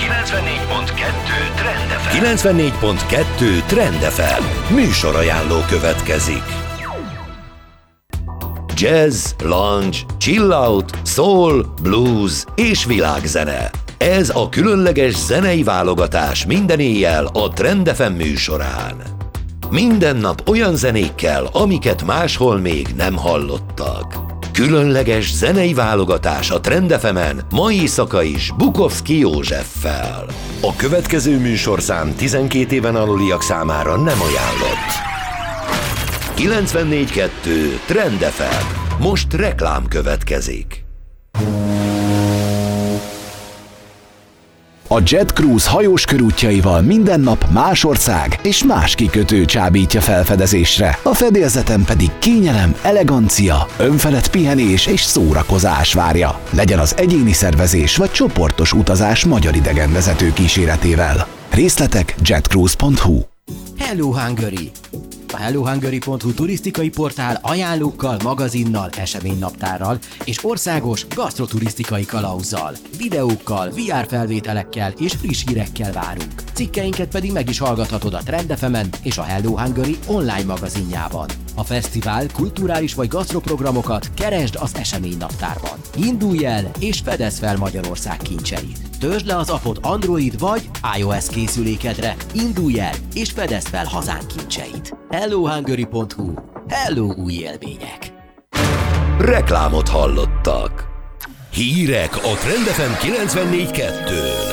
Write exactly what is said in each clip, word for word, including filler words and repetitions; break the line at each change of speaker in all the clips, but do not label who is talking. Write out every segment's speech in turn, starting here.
kilencvennégy pont kettő Trend ef em.
kilencvennégy pont kettő Trend ef em. Műsorajánló következik. Jazz, lounge, chill out, soul, blues és világzene. Ez a különleges zenei válogatás minden éjjel a Trend ef em műsorán. Minden nap olyan zenékkel, amiket máshol még nem hallottak. Különleges zenei válogatás a Trend ef emen mai éjszaka is Bukowski Józseffel. A következő műsorszám tizenkét éven aluliak számára nem ajánlott. kilencvennégy kettő Trend ef em. Most reklám következik.
A Jet Cruise hajós körútjaival minden nap más ország és más kikötő csábítja felfedezésre. A fedélzeten pedig kényelem, elegancia, önfelett pihenés és szórakozás várja. Legyen az egyéni szervezés vagy csoportos utazás magyar idegenvezető kíséretével. Részletek jetcruise pont hu.
Hello Hungary! A hello hungary pont hu turisztikai portál ajánlókkal, magazinnal, eseménynaptárral és országos gasztroturisztikai kalauzzal, videókkal, vé er felvételekkel és friss hírekkel várunk. Cikkeinket pedig meg is hallgathatod a Trend ef emen és a Hello Hungary online magazinjában. A fesztivál, kulturális vagy gasztroprogramokat keresd az eseménynaptárban. Indulj el és fedezd fel Magyarország kincseit. Töltsd le az appot Android vagy iOS készülékedre, indulj el és fedezd fel hazánk kincseit. hello hungary pont hu. Hello új élmények!
Reklámot hallottak. Hírek a Trend ef em kilencvennégy kettőn.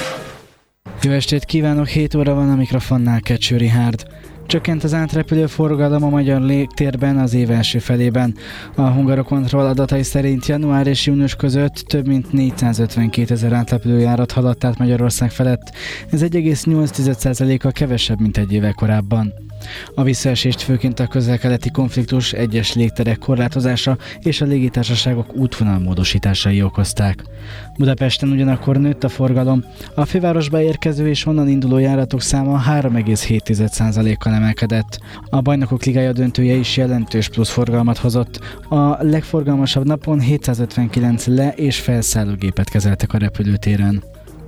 Jó estét kívánok, hét óra van a mikrofonnál, Kecső Richárd. Csökkent az átrepülő forgalom a magyar légtérben az év első felében. A Hungarocontrol adatai szerint január és június között több mint négyszázötvenkétezer átrepülőjárat haladt át Magyarország felett. Ez egy egész nyolc százalékkal kevesebb, mint egy évvel korábban. A visszaesést főként a közel-keleti konfliktus, egyes légterek korlátozása és a légitársaságok útvonalmódosításai okozták. Budapesten ugyanakkor nőtt a forgalom, a fővárosba érkező és onnan induló járatok száma három egész hét százalékkal emelkedett. A Bajnokok Ligája döntője is jelentős plusz forgalmat hozott. A legforgalmasabb napon hétszázötvenkilenc le- és felszállógépet kezeltek a repülőtéren.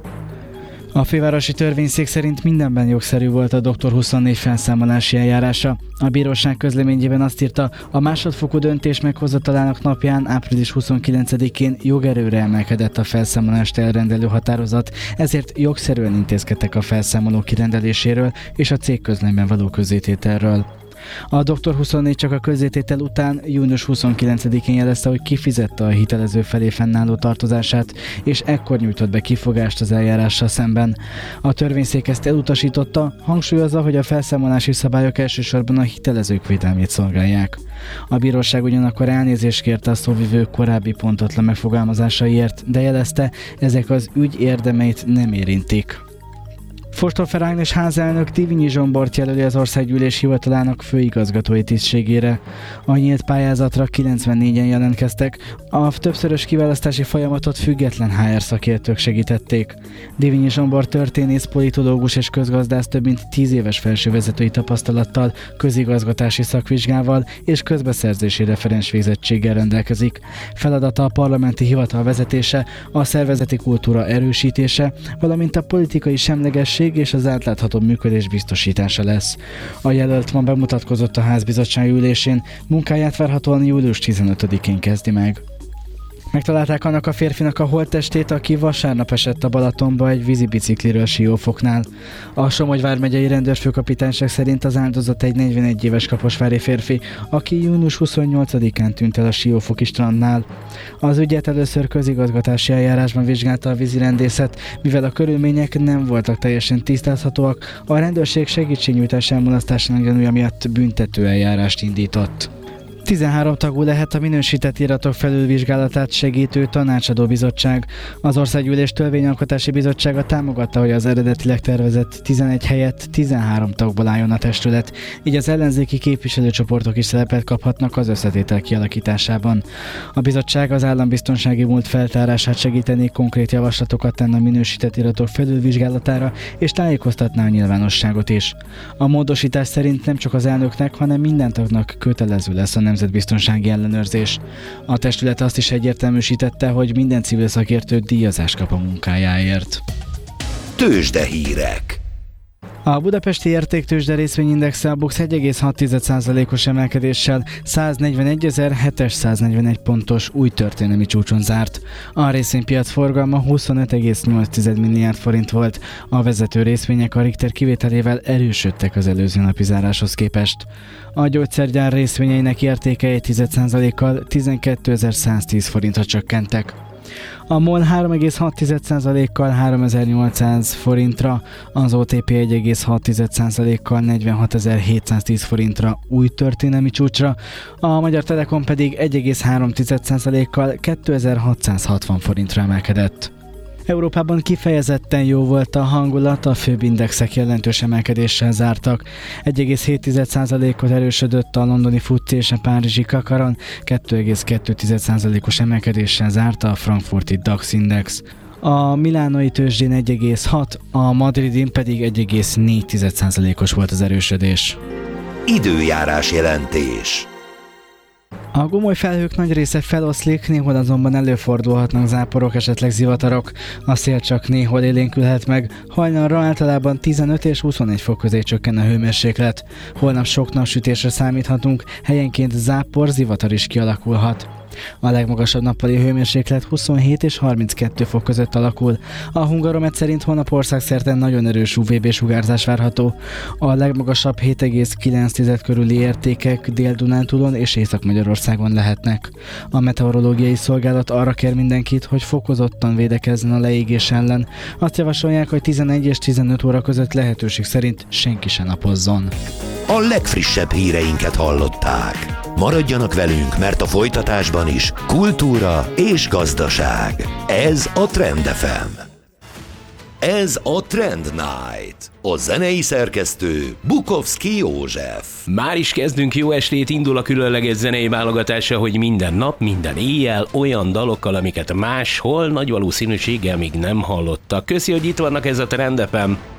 A fővárosi törvényszék szerint mindenben jogszerű volt a doktor huszonnégy felszámolási eljárása. A bíróság közleményében azt írta, a másodfokú döntés meghozatalának napján, április huszonkilencedikén jogerőre emelkedett a felszámolást elrendelő határozat, ezért jogszerűen intézkedtek a felszámoló kirendeléséről és a cégközlönyben való közzétételről. A doktor huszonnégy csak a közzététel után június huszonkilencedikén jelezte, hogy kifizette a hitelező felé fennálló tartozását, és ekkor nyújtott be kifogást az eljárással szemben. A törvényszék ezt elutasította, hangsúlyozza, hogy a felszámolási szabályok elsősorban a hitelezők védelmét szolgálják. A bíróság ugyanakkor elnézést kérte a szóvivő korábbi pontatlan megfogalmazásaiért, de jelezte, ezek az ügy érdemeit nem érintik. Forstorfer Ágnes házelnök Divinyi Zsombort jelöli az Országgyűlés hivatalának főigazgatói tisztségére. A nyílt pályázatra kilencvennégyen jelentkeztek, a többszörös kiválasztási folyamatot független há er szakértők segítették. Divinyi Zsombor történész, politológus és közgazdász több mint tíz éves felsővezetői tapasztalattal, közigazgatási szakvizsgával és közbeszerzési referens végzettséggel rendelkezik. Feladata a parlamenti hivatal vezetése, a szervezeti kultúra erősítése, valamint a politikai semlegesség és az átlátható működés biztosítása lesz. A jelölt ma bemutatkozott a házbizottság ülésén, munkáját várhatóan július tizenötödikén kezdi meg. Megtalálták annak a férfinak a holttestét, aki vasárnap esett a Balatonba egy vízibicikliről Siófoknál. A Somogy vármegyei rendőrfőkapitányság szerint az áldozat egy negyvenegy éves kaposvári férfi, aki június huszonnyolcadikán tűnt el a Siófoki strandnál. Az ügyet először közigazgatási eljárásban vizsgálta a vízirendészet, mivel a körülmények nem voltak teljesen tisztázhatóak, a rendőrség segítségnyújtás elmulasztásának gyanúja miatt büntető eljárást indított. tizenhárom tagú lehet a minősített iratok felülvizsgálatát segítő tanácsadó bizottság. Az Országgyűlés Törvényalkotási Bizottsága támogatta, hogy az eredetileg tervezett tizenegy helyett tizenhárom tagból álljon a testület, így az ellenzéki képviselőcsoportok is szerepet kaphatnak az összetétel kialakításában. A bizottság az állambiztonsági múlt feltárását segítené, konkrét javaslatokat tenne a minősített iratok felülvizsgálatára, és tájékoztatná a nyilvánosságot is. A módosítás szerint nem csak az elnöknek, hanem minden tagnak kötelező lesz a nemzetbiztonsági ellenőrzés. A testület azt is egyértelműsítette, hogy minden civil szakértő díjazást kap a munkájáért.
Tőzsdehírek.
A budapesti értéktőzsde részvényindexe a BUX egy egész hat százalékos emelkedéssel száznegyvenegyezer-hétszáznegyvenegy pontos új történelmi csúcson zárt. A részvénypiac forgalma huszonöt egész nyolc milliárd forint volt. A vezető részvények a Richter kivételével erősödtek az előző napi záráshoz képest. A gyógyszergyár részvényeinek értéke egy százalékkal tizenkétezer-száztíz forintra csökkentek. A MOL három egész hat százalékkal háromezer-nyolcszáz forintra, az o té pé egy egész hat százalékkal negyvenhatezer-hétszáztíz forintra új történelmi csúcsra, a Magyar Telekom pedig egy egész három százalékkal kétezer-hatszázhatvan forintra emelkedett. Európában kifejezetten jó volt a hangulat, a főbb indexek jelentős emelkedéssel zártak. egy egész hét százalékot erősödött a londoni FTSE és a párizsi Kakaron, két egész kettő százalékos emelkedéssel zárt a frankfurti DAX index. A milánoi tőzsdén egy egész hat, a madridin pedig egy egész négy százalékos volt az erősödés.
Időjárás jelentés.
A gomoly felhők nagy része feloszlik, néhol azonban előfordulhatnak záporok, esetleg zivatarok. A szél csak néhol élénkülhet meg, hajnalra általában tizenöt és huszonegy fok közé csökken a hőmérséklet. Holnap sok napsütésre számíthatunk, helyenként zápor, zivatar is kialakulhat. A legmagasabb nappali hőmérséklet huszonhét és harminckettő fok között alakul. A Hungaromet szerint holnap országszerte nagyon erős u vé bé sugárzás várható. A legmagasabb hét egész kilenc körüli értékek Dél-Dunántúlon és Észak-Magyarországon lehetnek. A meteorológiai szolgálat arra kér mindenkit, hogy fokozottan védekezzen a leégés ellen. Azt javasolják, hogy tizenegy és tizenöt óra között lehetőség szerint senki se napozzon.
A legfrissebb híreinket hallották. Maradjanak velünk, mert a folytatásban is kultúra és gazdaság. Ez a Trend ef em. Ez a Trend Night. A zenei szerkesztő Bukovszki József.
Már is kezdünk, jó estét, indul a különleges zenei válogatása, hogy minden nap, minden éjjel olyan dalokkal, amiket máshol nagy valószínűséggel még nem hallottak. Köszi, hogy itt vannak, ez a Trend ef em.